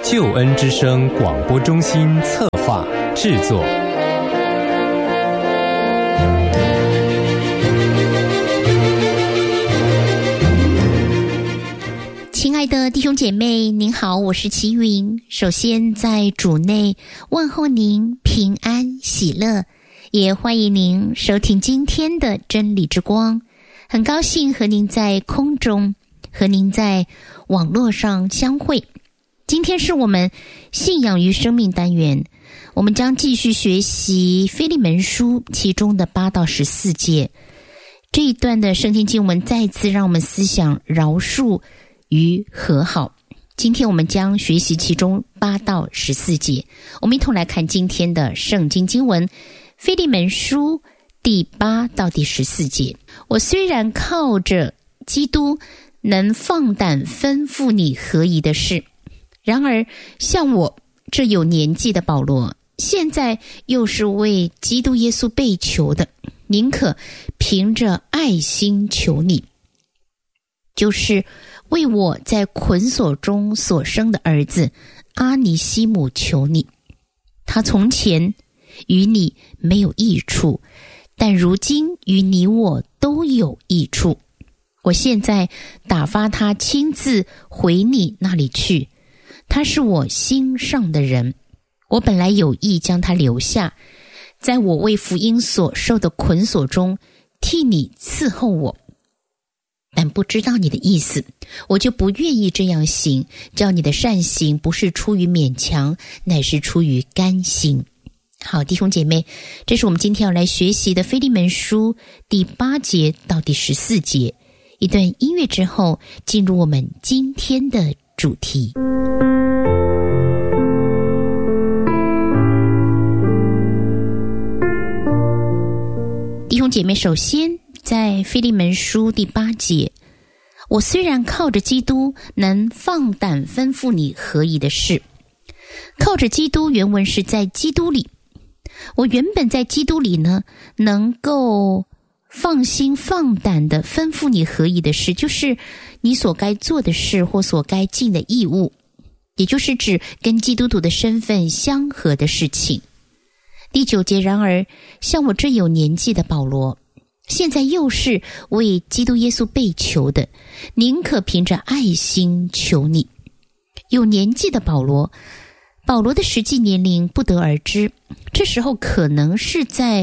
救恩之声广播中心策划制作。 亲爱的弟兄姐妹，您好，我是齐云。首先在主内问候您平安喜乐，也欢迎您收听今天的真理之光。很高兴和您在空中，和您在网络上相会。今天是我们信仰与生命单元，我们将继续学习腓利门书其中的8到14节。这一段的圣经经文再次让我们思想饶恕与和好。今天我们将学习其中8到14节，我们一同来看今天的圣经经文，腓利门书第8到第14节。我虽然靠着基督能放胆吩咐你合宜的事，然而像我这有年纪的保罗，现在又是为基督耶稣被囚的，宁可凭着爱心求你，就是为我在捆锁中所生的儿子阿尼西姆求你。他从前与你没有益处，但如今与你我都有益处。我现在打发他亲自回你那里去，他是我心上的人，我本来有意将他留下，在我为福音所受的捆锁中替你伺候我，但不知道你的意思，我就不愿意这样行，叫你的善行不是出于勉强，乃是出于甘心。好，弟兄姐妹，这是我们今天要来学习的腓利门书第8节到第14节。一段音乐之后，进入我们今天的主题。弟兄姐妹，首先在腓利门书第8节，我虽然靠着基督能放胆吩咐你合宜的事。靠着基督原文是在基督里，我原本在基督里呢，能够放心放胆的吩咐你合宜的事，就是你所该做的事或所该尽的义务，也就是指跟基督徒的身份相合的事情。第9节，然而像我这有年纪的保罗，现在又是为基督耶稣被囚的，宁可凭着爱心求你。有年纪的保罗的实际年龄不得而知，这时候可能是在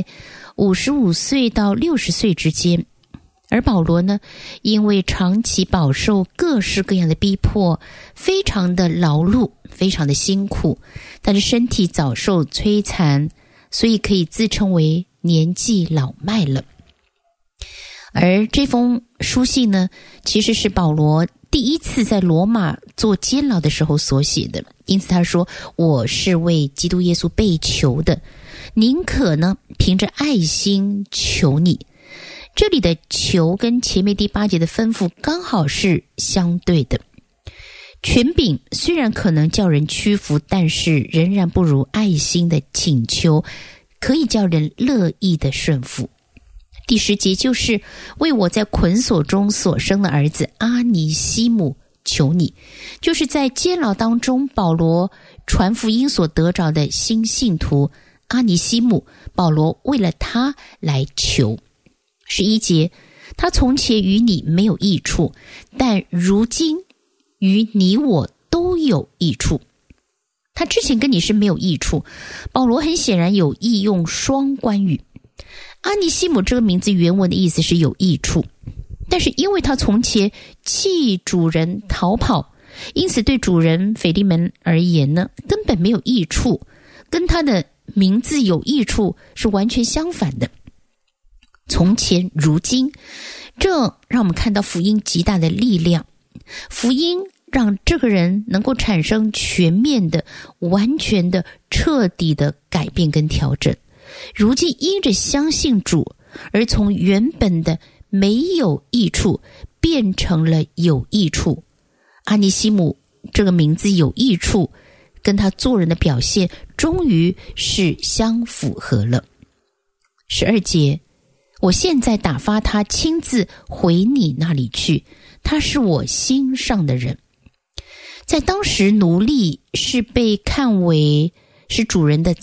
55岁到60岁之间。而保罗呢，因为长期饱受各式各样的逼迫，非常的劳碌，非常的辛苦，他的身体早受摧残，所以可以自称为年纪老迈了。而这封书信呢，其实是保罗第一次在罗马做监牢的时候所写的，因此他说，我是为基督耶稣被囚的，宁可呢凭着爱心求你。这里的求跟前面第8节的吩咐刚好是相对的。权柄虽然可能叫人屈服，但是仍然不如爱心的请求可以叫人乐意的顺服。第10节就是为我在捆锁中所生的儿子阿尼西姆求你，就是在监牢当中保罗传福音所得着的新信徒阿尼西姆，保罗为了他来求。11节，他从前与你没有益处，但如今与你我都有益处。他之前跟你是没有益处，保罗很显然有意用双关语。阿尼西姆这个名字原文的意思是有益处，但是因为他从前弃主人逃跑，因此对主人腓利门而言呢，根本没有益处，跟他的名字有益处是完全相反的。从前如今，这让我们看到福音极大的力量。福音让这个人能够产生全面的、完全的、彻底的改变跟调整。如今因着相信主，而从原本的没有益处变成了有益处。阿尼西姆这个名字有益处，跟他做人的表现终于是相符合了。12节，我现在打发他亲自回你那里去，他是我心上的人。 在当时，奴隶是被看为是主人的